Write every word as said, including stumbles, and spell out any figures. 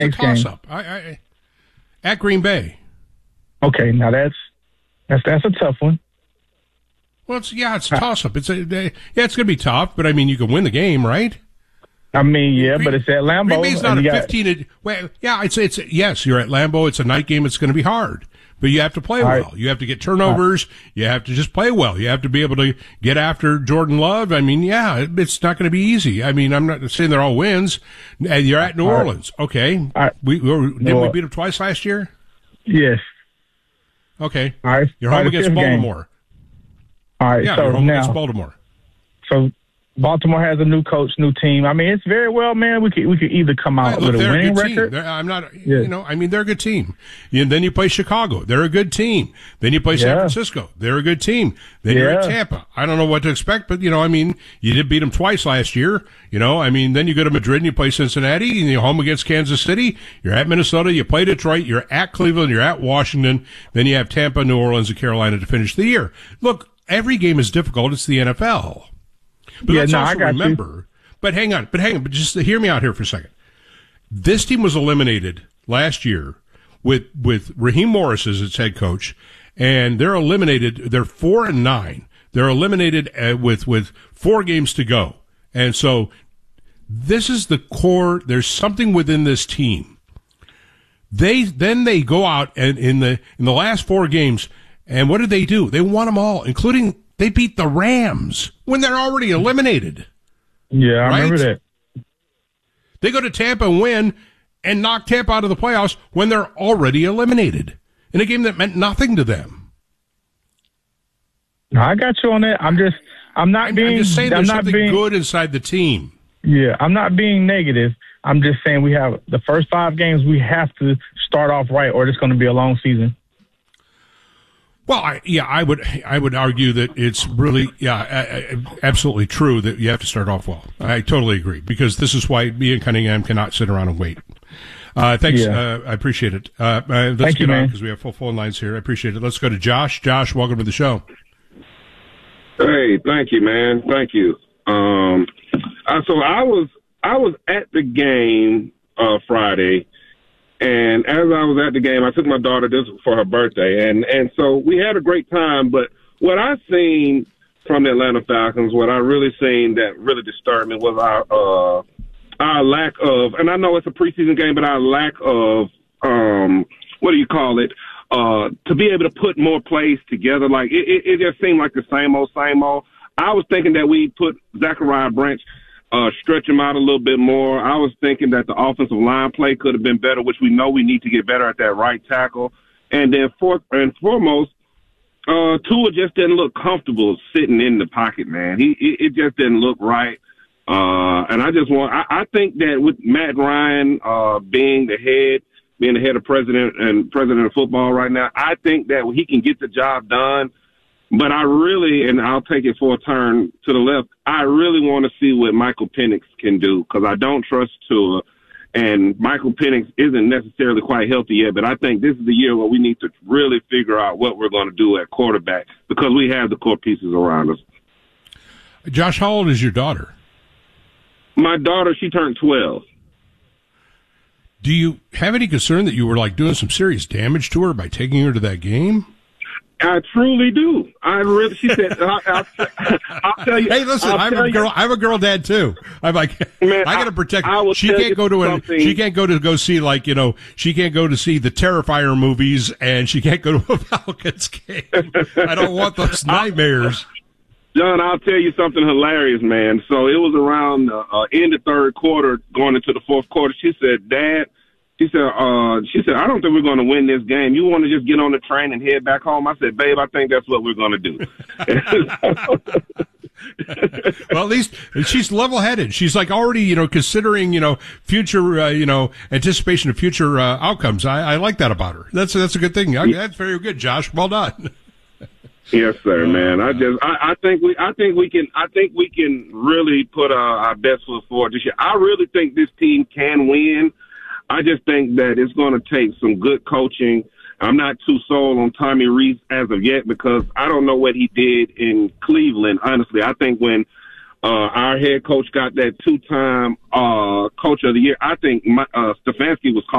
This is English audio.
a next toss game? up. I, I, at Green Bay. Okay, now that's that's that's a tough one. Well, it's, yeah, it's a toss up. It's a they, yeah, it's going to be tough, but I mean, you can win the game, right? I mean, yeah, Green, but it's at Lambeau. Green Bay's not a got, fifteen. Well, yeah, it's it's yes, you're at Lambeau. It's a night game. It's going to be hard, but you have to play right. well. You have to get turnovers. Right. You have to just play well. You have to be able to get after Jordan Love. I mean, yeah, it, it's not going to be easy. I mean, I'm not saying they're all wins. And you're at New all Orleans, right. okay? Right. We, we didn't we beat them twice last year? Yes. Okay. All right. You're home all right, against Baltimore. Game. All right. Yeah, so you're home now, against Baltimore. So Baltimore has a new coach, new team. I mean, it's very well, man. We could we could either come out right, look, with a winning a record. They're, I'm not, yeah. you know, I mean, they're a good team. And then you play Chicago. They're a good team. Then you play San yeah. Francisco. They're a good team. Then yeah. you're at Tampa. I don't know what to expect, but, you know, I mean, you did beat them twice last year. You know, I mean, then you go to Madrid and you play Cincinnati and you're home against Kansas City. You're at Minnesota. You play Detroit. You're at Cleveland. You're at Washington. Then you have Tampa, New Orleans, and Carolina to finish the year. Look, every game is difficult. It's the N F L. But yeah, let's no, also I got remember, you. but hang on, but hang on, but just hear me out here for a second. This team was eliminated last year with, with Raheem Morris as its head coach, and they're eliminated, they're four and nine. They're eliminated uh, with, with four games to go. And so this is the core, there's something within this team. They, then they go out and in the, in the last four games, and what did they do? They won them all, including they beat the Rams when they're already eliminated. Yeah, I right? remember that. They go to Tampa and win and knock Tampa out of the playoffs when they're already eliminated in a game that meant nothing to them. No, I got you on that. I'm just, I'm not I'm, being, I'm just saying there's I'm not something being, good inside the team. Yeah, I'm not being negative. I'm just saying we have the first five games. We have to start off right, or it's going to be a long season. Well, I, yeah, I would, I would argue that it's really, yeah, absolutely true that you have to start off well. I totally agree because this is why me and Cunningham cannot sit around and wait. Uh, thanks, yeah. uh, I appreciate it. Uh, uh let's Thank get you, on man. because we have full phone lines here. I appreciate it. Let's go to Josh. Josh, welcome to the show. Hey, thank you, man. Thank you. Um, uh, so I was, I was at the game uh, Friday. And as I was at the game, I took my daughter this for her birthday, and, and so we had a great time. But what I seen from the Atlanta Falcons, what I really seen that really disturbed me was our uh, our lack of, and I know it's a preseason game, but our lack of um, what do you call it? Uh, to be able to put more plays together, like it, it, it just seemed like the same old, same old. I was thinking that we put Zachariah Branch. Uh, stretch him out a little bit more. I was thinking that the offensive line play could have been better, which we know we need to get better at that right tackle. And then fourth and foremost, uh, Tua just didn't look comfortable sitting in the pocket, man. He, it, it just didn't look right. Uh, and I just want, I, I think that with Matt Ryan, uh, being the head, being the head of president and president of football right now, I think that he can get the job done. But I really, and I'll take it for a turn to the left, I really want to see what Michael Penix can do because I don't trust Tua. And Michael Penix isn't necessarily quite healthy yet, but I think this is the year where we need to really figure out what we're going to do at quarterback because we have the core pieces around us. Josh, how old is your daughter? My daughter, she turned twelve. Do you have any concern that you were like doing some serious damage to her by taking her to that game? I truly do. I really. She said, I, I'll, "I'll tell you." Hey, listen, I'll I'm a girl. You. I'm a girl dad too. I'm like, Man, I got to protect. I, I she can't go to a. She can't go to go see like you know. She can't go to see the Terrifier movies, and she can't go to a Falcons game. I don't want those nightmares. John, I'll tell you something hilarious, man. So it was around the uh, end of third quarter, going into the fourth quarter. She said, "Dad." She said, uh, she said, I don't think we're going to win this game. You want to just get on the train and head back home? I said, babe, I think that's what we're going to do. Well, at least she's level-headed. She's like already, you know, considering, you know, future, uh, you know, anticipation of future uh, outcomes. I, I like that about her. That's that's a good thing. That's very good, Josh. Well done. Yes, sir, man. I just, I, I think we, I think we can, I think we can really put our, our best foot forward this year. I really think this team can win. I just think that it's going to take some good coaching. I'm not too sold on Tommy Rees as of yet because I don't know what he did in Cleveland, honestly. I think when Uh, our head coach got that two-time uh, coach of the year. I think my, uh, Stefanski was called